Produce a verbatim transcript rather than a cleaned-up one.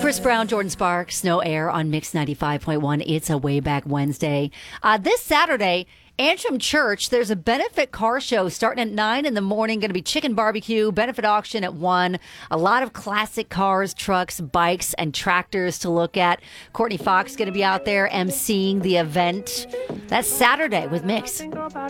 Chris Brown, Jordan Sparks, No Air on Mix ninety-five point one. It's a way back Wednesday. Uh, this Saturday, Antrim Church, there's a benefit car show starting at nine in the morning. Going to be chicken barbecue, benefit auction at one. A lot of classic cars, trucks, bikes, and tractors to look at. Courtney Fox going to be out there emceeing the event. That's Saturday with Mix.